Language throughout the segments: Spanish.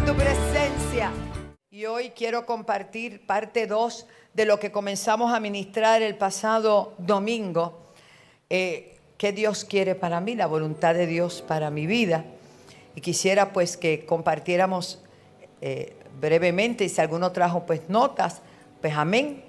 tu presencia. Y hoy quiero compartir parte 2 de lo que comenzamos a ministrar el pasado domingo. ¿Qué Dios quiere para mí? La voluntad de Dios para mi vida. Y quisiera pues que compartiéramos brevemente, y si alguno trajo pues notas, pues amén.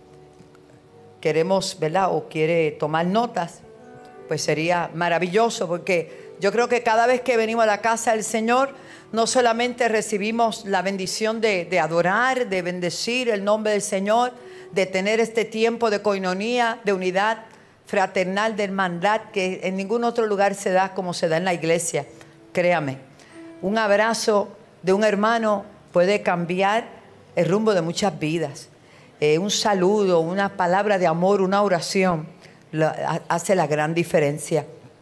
Queremos, ¿verdad? O quiere tomar notas, pues sería maravilloso, porque yo creo que cada vez que venimos a la casa del Señor, no solamente recibimos la bendición de adorar, de bendecir el nombre del Señor, de tener este tiempo de coinonía, de unidad fraternal, de hermandad, que en ningún otro lugar se da como se da en la iglesia. Créame, un abrazo de un hermano puede cambiar el rumbo de muchas vidas. Un saludo, una palabra de amor, una oración, hace la gran diferencia.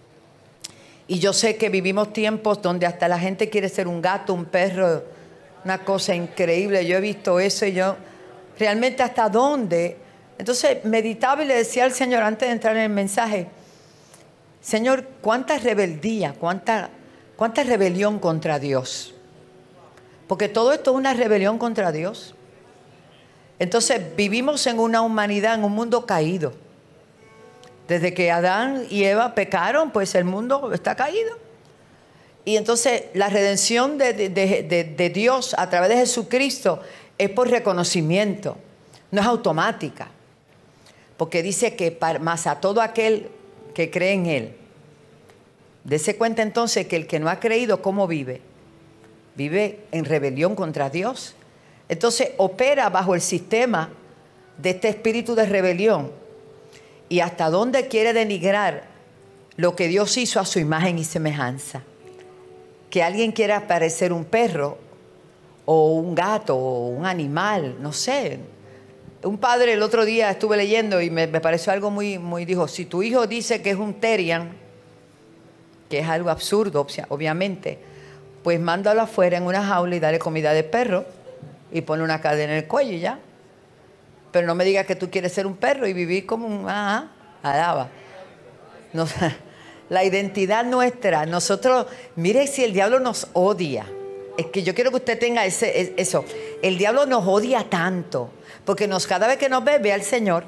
Y yo sé que vivimos tiempos donde hasta la gente quiere ser un gato, un perro, una cosa increíble. Yo he visto eso y yo realmente hasta dónde. Entonces meditaba y le decía al Señor antes de entrar en el mensaje: Señor, cuánta rebeldía, cuánta rebelión contra Dios. Porque todo esto es una rebelión contra Dios. Entonces vivimos en una humanidad, en un mundo caído. Desde que Adán y Eva pecaron, pues el mundo está caído. Y entonces la redención de Dios a través de Jesucristo es por reconocimiento, no es automática. Porque dice que más a todo aquel que cree en Él. Dese cuenta entonces que el que no ha creído, ¿cómo vive? Vive en rebelión contra Dios. Entonces opera bajo el sistema de este espíritu de rebelión. Y hasta dónde quiere denigrar lo que Dios hizo a su imagen y semejanza. Que alguien quiera parecer un perro o un gato o un animal, no sé. Un padre el otro día estuve leyendo y me pareció algo muy, dijo, si tu hijo dice que es un Terrier, que es algo absurdo, obviamente, pues mándalo afuera en una jaula y dale comida de perro y ponle una cadena en el cuello y ya. Pero no me digas que tú quieres ser un perro y vivir como un... alaba. No, la identidad nuestra, nosotros... Mire si el diablo nos odia. Es que yo quiero que usted tenga eso. El diablo nos odia tanto. Porque cada vez que nos ve al Señor.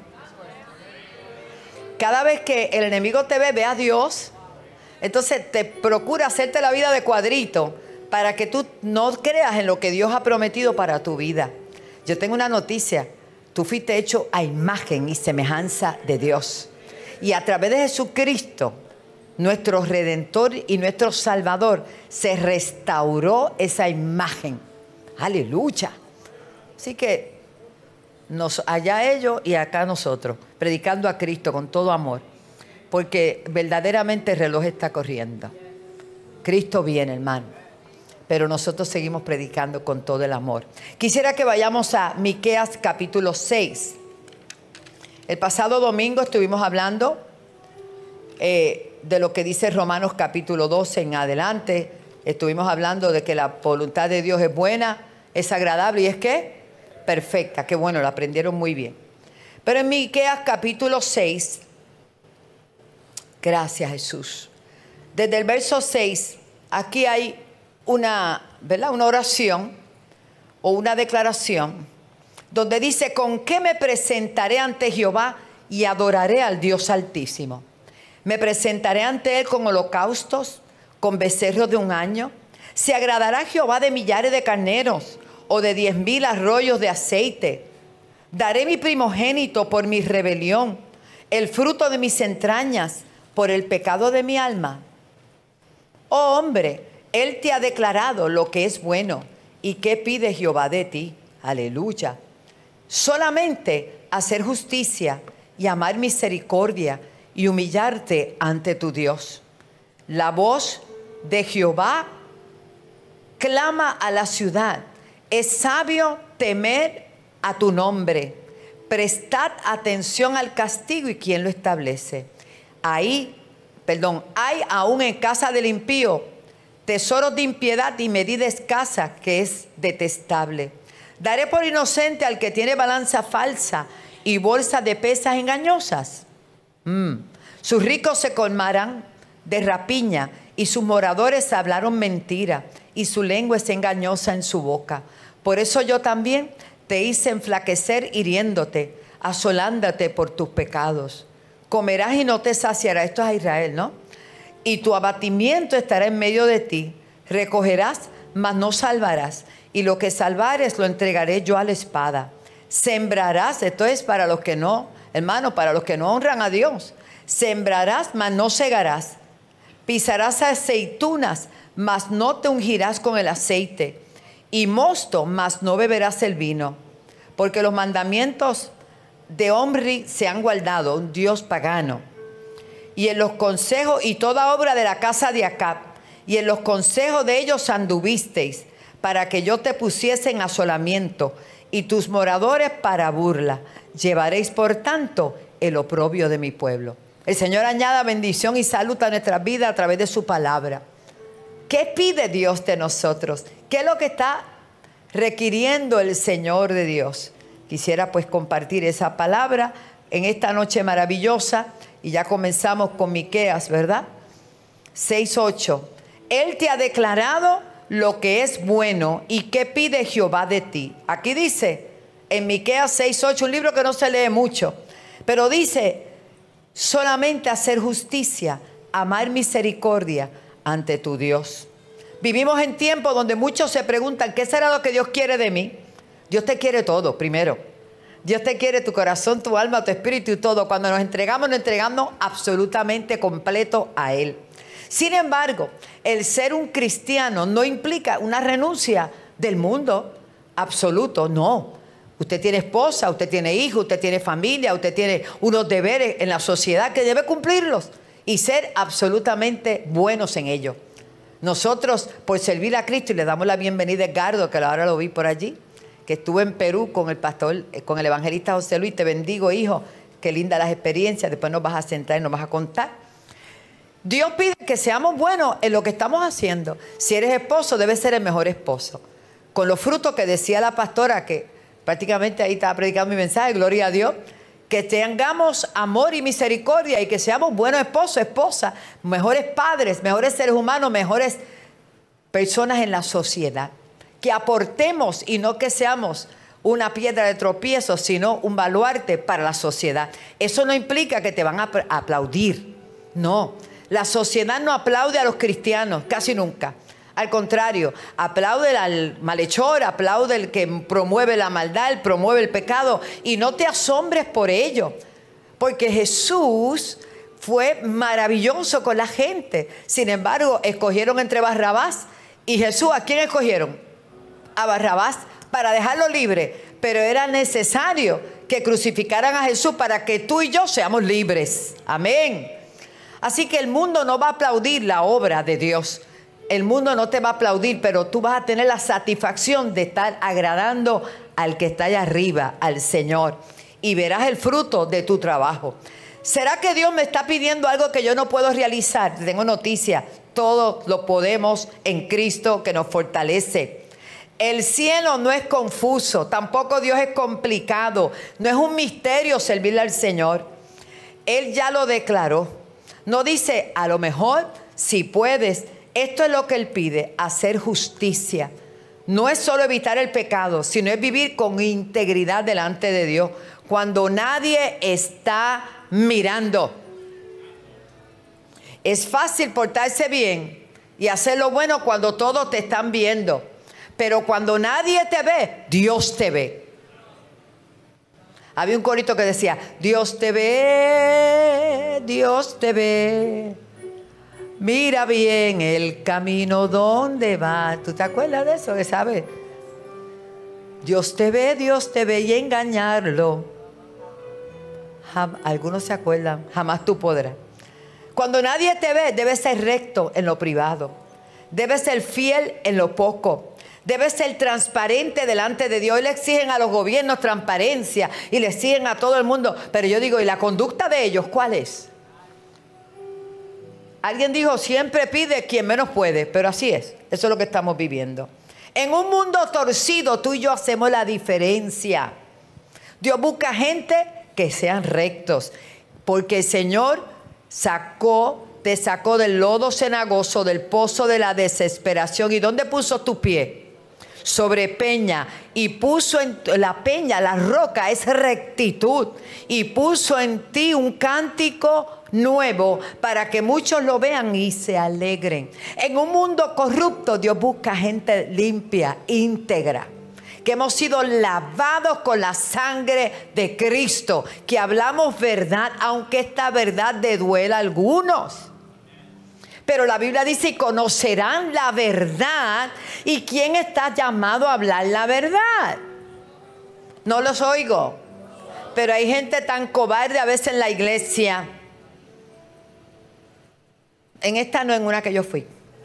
Cada vez que el enemigo te ve a Dios. Entonces te procura hacerte la vida de cuadrito para que tú no creas en lo que Dios ha prometido para tu vida. Yo tengo una noticia. Tú fuiste hecho a imagen y semejanza de Dios. Y a través de Jesucristo, nuestro Redentor y nuestro Salvador, se restauró esa imagen. ¡Aleluya! Así que allá ellos y acá nosotros, predicando a Cristo con todo amor. Porque verdaderamente el reloj está corriendo. Cristo viene, hermano. Pero nosotros seguimos predicando con todo el amor. Quisiera que vayamos a Miqueas capítulo 6. El pasado domingo estuvimos hablando de lo que dice Romanos capítulo 12 en adelante. Estuvimos hablando de que la voluntad de Dios es buena, es agradable y es ¿qué? Perfecta. Qué bueno, lo aprendieron muy bien. Pero en Miqueas capítulo 6, gracias Jesús. Desde el verso 6, aquí hay ¿verdad? Una oración o una declaración donde dice: ¿con qué me presentaré ante Jehová y adoraré al Dios Altísimo? Me presentaré ante Él con holocaustos, con becerros de un año. ¿Se agradará Jehová de millares de carneros o de 10,000 arroyos de aceite? Daré mi primogénito por mi rebelión, el fruto de mis entrañas por el pecado de mi alma. Oh hombre, Él te ha declarado lo que es bueno. ¿Y qué pide Jehová de ti? Aleluya. Solamente hacer justicia y amar misericordia y humillarte ante tu Dios. La voz de Jehová clama a la ciudad. Es sabio temer a tu nombre. Prestad atención al castigo y quién lo establece. Hay aún en casa del impío tesoros de impiedad y medida escasa, que es detestable. Daré por inocente al que tiene balanza falsa y bolsa de pesas engañosas. Sus ricos se colmarán de rapiña y sus moradores hablaron mentira y su lengua es engañosa en su boca. Por eso yo también te hice enflaquecer hiriéndote, asolándote por tus pecados. Comerás y no te saciarás. Esto es a Israel, ¿no? Y tu abatimiento estará en medio de ti. Recogerás, mas no salvarás. Y lo que salvares lo entregaré yo a la espada. Sembrarás, esto es para los que no, hermano, para los que no honran a Dios. Sembrarás, mas no segarás. Pisarás aceitunas, mas no te ungirás con el aceite. Y mosto, mas no beberás el vino. Porque los mandamientos de Omri se han guardado, un dios pagano. Y en los consejos y toda obra de la casa de Acab, y en los consejos de ellos anduvisteis, para que yo te pusiese en asolamiento, y tus moradores para burla. Llevaréis por tanto el oprobio de mi pueblo. El Señor añada bendición y salud a nuestras vidas a través de su palabra. ¿Qué pide Dios de nosotros? ¿Qué es lo que está requiriendo el Señor de Dios? Quisiera pues compartir esa palabra en esta noche maravillosa. Y ya comenzamos con Miqueas, ¿verdad? 6:8. Él te ha declarado lo que es bueno y qué pide Jehová de ti. Aquí dice en Miqueas 6:8, un libro que no se lee mucho, pero dice solamente hacer justicia, amar misericordia ante tu Dios. Vivimos en tiempos donde muchos se preguntan, ¿qué será lo que Dios quiere de mí? Dios te quiere todo, primero. Dios te quiere tu corazón, tu alma, tu espíritu y todo. Cuando nos entregamos absolutamente completo a Él. Sin embargo, el ser un cristiano no implica una renuncia del mundo absoluto, no. Usted tiene esposa, usted tiene hijos, usted tiene familia, usted tiene unos deberes en la sociedad que debe cumplirlos y ser absolutamente buenos en ello. Nosotros, por servir a Cristo, y le damos la bienvenida a Edgardo, que ahora lo vi por allí, que estuve en Perú con el pastor, con el evangelista José Luis. Te bendigo, hijo. Qué lindas las experiencias. Después nos vas a sentar y nos vas a contar. Dios pide que seamos buenos en lo que estamos haciendo. Si eres esposo, debes ser el mejor esposo. Con los frutos que decía la pastora, que prácticamente ahí estaba predicando mi mensaje, gloria a Dios, que tengamos amor y misericordia y que seamos buenos esposos, esposas, mejores padres, mejores seres humanos, mejores personas en la sociedad. Que aportemos y no que seamos una piedra de tropiezo, sino un baluarte para la sociedad. Eso no implica que te van a aplaudir. No, la sociedad no aplaude a los cristianos, casi nunca. Al contrario, aplaude al malhechor, aplaude el que promueve la maldad, promueve el pecado. Y no te asombres por ello, porque Jesús fue maravilloso con la gente. Sin embargo, escogieron entre Barrabás y Jesús. ¿A quién escogieron? A Barrabás para dejarlo libre, pero era necesario que crucificaran a Jesús para que tú y yo seamos libres. Amén. Así que el mundo no va a aplaudir la obra de Dios. El mundo no te va a aplaudir, pero tú vas a tener la satisfacción de estar agradando al que está allá arriba, al Señor, y verás el fruto de tu trabajo. ¿Será que Dios me está pidiendo algo que yo no puedo realizar? Tengo noticia, todo lo podemos en Cristo que nos fortalece. El cielo no es confuso, tampoco Dios es complicado, no es un misterio servirle al Señor. Él ya lo declaró. No dice, a lo mejor, si puedes. Esto es lo que Él pide, hacer justicia. No es solo evitar el pecado, sino es vivir con integridad delante de Dios, cuando nadie está mirando. Es fácil portarse bien y hacer lo bueno cuando todos te están viendo. Pero cuando nadie te ve, Dios te ve. Había un corito que decía, Dios te ve, Dios te ve. Mira bien el camino donde va. ¿Tú te acuerdas de eso? ¿Sabes? Dios te ve y engañarlo. Algunos se acuerdan, jamás tú podrás. Cuando nadie te ve, debes ser recto en lo privado. Debes ser fiel en lo poco. Debe ser transparente delante de Dios. Hoy le exigen a los gobiernos transparencia y le exigen a todo el mundo. Pero yo digo, ¿y la conducta de ellos cuál es? Alguien dijo, siempre pide quien menos puede. Pero así es. Eso es lo que estamos viviendo. En un mundo torcido, tú y yo hacemos la diferencia. Dios busca gente que sean rectos. Porque el Señor sacó te sacó del lodo cenagoso, del pozo de la desesperación. ¿Y dónde puso tu pie? Sobre peña. Y puso en la peña, la roca, es rectitud. Y puso en ti un cántico nuevo para que muchos lo vean y se alegren. En un mundo corrupto, Dios busca gente limpia, íntegra, que hemos sido lavados con la sangre de Cristo, que hablamos verdad, aunque esta verdad le duela a algunos. Pero la Biblia dice, y conocerán la verdad. ¿Y quién está llamado a hablar la verdad? No los oigo. Pero hay gente tan cobarde a veces en la iglesia. En esta no, en una que yo fui,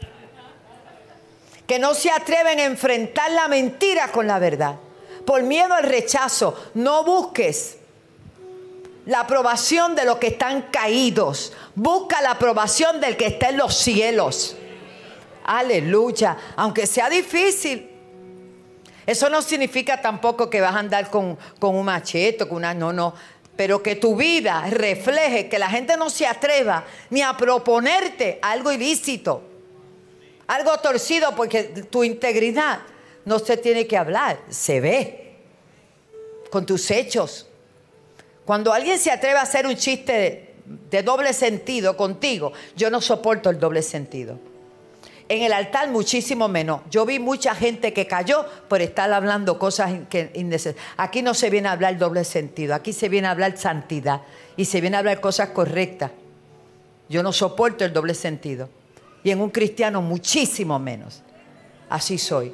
que no se atreven a enfrentar la mentira con la verdad, por miedo al rechazo. No busques la aprobación de los que están caídos. Busca la aprobación del que está en los cielos. Aleluya. Aunque sea difícil. Eso no significa tampoco que vas a andar con un machete, con una... No. Pero que tu vida refleje, que la gente no se atreva ni a proponerte algo ilícito, algo torcido, porque tu integridad no se tiene que hablar, se ve con tus hechos. Cuando alguien se atreve a hacer un chiste de doble sentido contigo, yo no soporto el doble sentido. En el altar muchísimo menos. Yo vi mucha gente que cayó por estar hablando cosas innecesarias. Aquí no se viene a hablar doble sentido. Aquí se viene a hablar santidad. Y se viene a hablar cosas correctas. Yo no soporto el doble sentido. Y en un cristiano muchísimo menos. Así soy.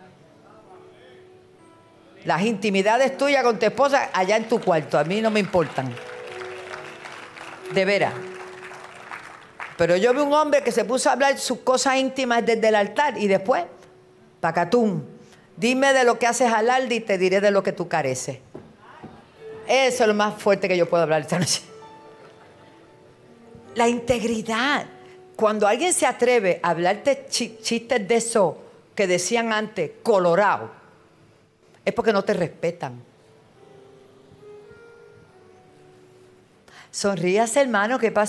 Las intimidades tuyas con tu esposa allá en tu cuarto. A mí no me importan. De veras. Pero yo vi un hombre que se puso a hablar sus cosas íntimas desde el altar y después, pacatum, dime de lo que haces alarde y te diré de lo que tú careces. Eso es lo más fuerte que yo puedo hablar esta noche. La integridad. Cuando alguien se atreve a hablarte chistes de eso que decían antes, colorado, es porque no te respetan. Sonríase, hermano, ¿qué pasa?